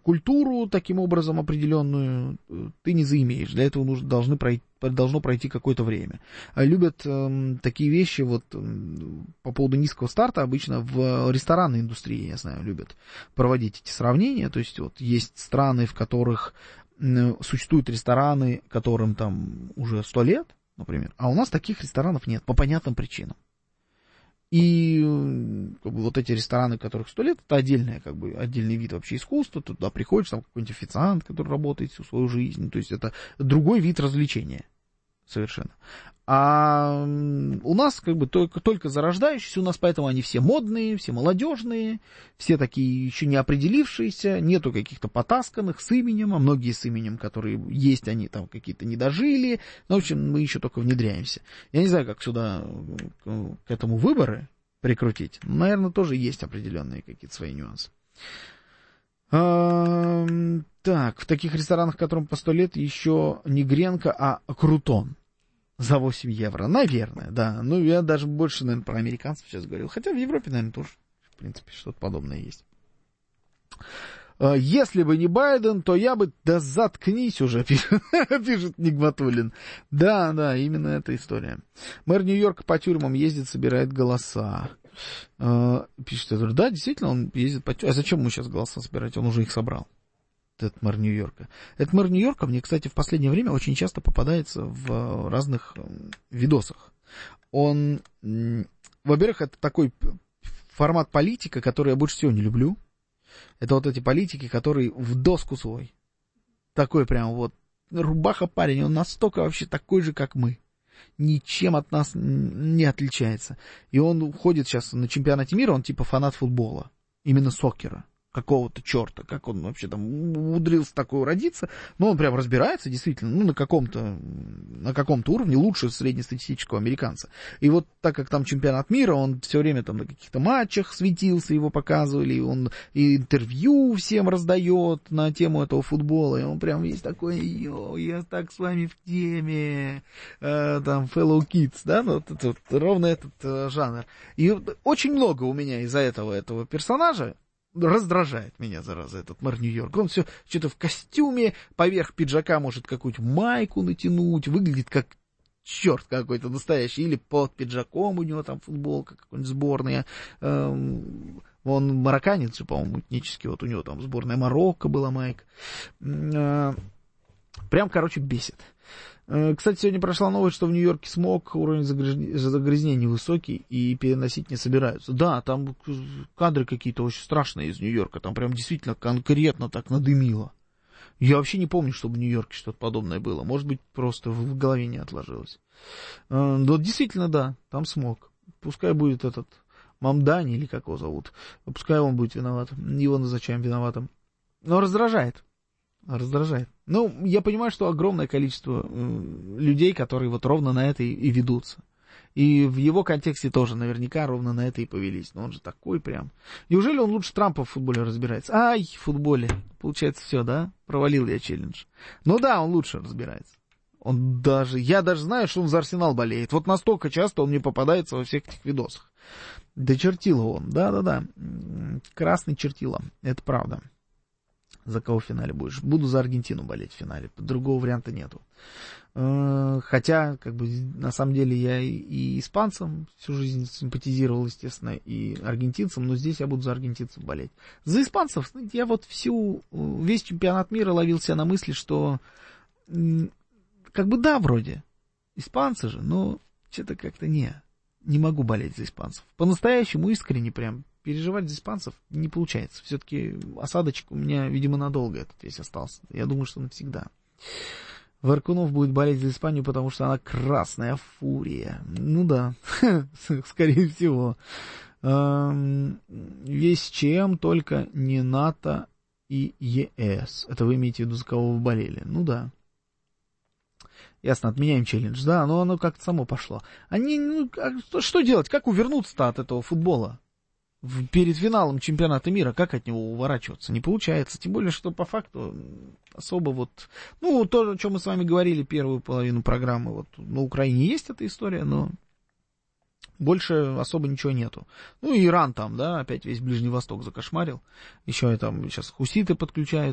культуру таким образом определенную ты не заимеешь. Для этого должно пройти какое-то время. Любят такие вещи вот по поводу низкого старта обычно в ресторанной индустрии, я знаю, любят проводить эти сравнения. То есть вот есть страны, в которых существуют рестораны, которым там уже 100 лет, например, а у нас таких ресторанов нет по понятным причинам. И как бы, вот эти рестораны, которых 100 лет, это отдельный вид вообще искусства. Туда приходишь, там какой-нибудь официант, который работает всю свою жизнь. То есть это другой вид развлечения совершенно. А у нас как бы только зарождающиеся, у нас поэтому они все модные, все молодежные, все такие еще не определившиеся, нету каких-то потасканных с именем, а многие с именем, которые есть, они там какие-то не дожили. Ну, в общем, мы еще только внедряемся. Я не знаю, как сюда к этому выборы прикрутить. Наверное, тоже есть определенные какие-то свои нюансы. Так, в таких ресторанах, которым по 100 лет, еще не гренка, а крутон. За 8 евро. Наверное, да. Ну, я даже больше, наверное, про американцев сейчас говорил. Хотя в Европе, наверное, тоже, в принципе, что-то подобное есть. Если бы не Байден, то я бы... Да заткнись уже, пишет Нигматуллин. Да, именно эта история. Мэр Нью-Йорка по тюрьмам ездит, собирает голоса. Пишет, да, действительно, он ездит по тюрьмам. А зачем ему сейчас голоса собирать? Он уже их собрал. Этот мэр Нью-Йорка. Этот мэр Нью-Йорка мне, кстати, в последнее время очень часто попадается в разных видосах. Он, во-первых, это такой формат политика, который я больше всего не люблю. Это вот эти политики, которые в доску свой. Такой прям вот рубаха парень, он настолько вообще такой же, как мы. Ничем от нас не отличается. И он ходит сейчас на чемпионате мира, он типа фанат футбола. Именно соккера. Какого-то черта, как он вообще там умудрился такой родиться, но он прям разбирается действительно, ну, на каком-то уровне лучше среднестатистического американца. И вот так как там чемпионат мира, он все время там на каких-то матчах светился, его показывали, он и интервью всем раздает на тему этого футбола, и он прям весь такой, я так с вами в теме, там, fellow kids, да, ну, вот, ровно этот жанр. И очень много у меня из-за этого персонажа раздражает меня, зараза, этот мэр Нью-Йорка. Он все что-то в костюме, поверх пиджака может какую-то майку натянуть, выглядит как черт какой-то настоящий, или под пиджаком у него там футболка какой-нибудь сборная. Он марокканец же, по-моему, этнический, вот у него там сборная Марокко была майка. Прям, короче, бесит. Кстати, сегодня прошла новость, что в Нью-Йорке смог, уровень загрязнения высокий и переносить не собираются. Да, там кадры какие-то очень страшные из Нью-Йорка, там прям действительно конкретно так надымило. Я вообще не помню, чтобы в Нью-Йорке что-то подобное было. Может быть, просто в голове не отложилось. Но действительно, да, там смог. Пускай будет этот Мамдани, или как его зовут, пускай он будет виноват. Его назначаем виноватым. Но раздражает. Ну, я понимаю, что огромное количество людей, которые вот ровно на это и ведутся. И в его контексте тоже наверняка ровно на это и повелись. Но он же такой прям. Неужели он лучше Трампа в футболе разбирается? Ай, в футболе. Получается, все, да? Провалил я челлендж. Ну да, он лучше разбирается. Я даже знаю, что он за Арсенал болеет. Вот настолько часто он мне попадается во всех этих видосах. Да чертила он. Да. Красный чертила. Это правда. За кого в финале будешь? Буду за Аргентину болеть в финале. Другого варианта нету. Хотя, как бы, на самом деле, я и испанцам всю жизнь симпатизировал, естественно, и аргентинцам, но здесь я буду за аргентинцев болеть. За испанцев я вот весь чемпионат мира ловил себя на мысли, что, как бы, да, вроде, испанцы же, но что-то как-то не могу болеть за испанцев. По-настоящему искренне прям переживать за испанцев не получается. Все-таки осадочек у меня, видимо, надолго этот весь остался. Я думаю, что навсегда. Варкунов будет болеть за Испанию, потому что она красная фурия. Ну да, скорее всего. Весь ЧМ, только не НАТО и ЕС. Это вы имеете в виду, за кого вы болели? Ну да. Ясно, отменяем челлендж. Да, но оно как-то само пошло. Что делать? Как увернуться-то от этого футбола? Перед финалом чемпионата мира, как от него уворачиваться? Не получается. Тем более, что по факту особо вот... Ну, то, о чем мы с вами говорили первую половину программы. Вот на Украине есть эта история, но больше особо ничего нету. Ну, и Иран там, да, опять весь Ближний Восток закошмарил. Еще и там сейчас хуситы подключаются.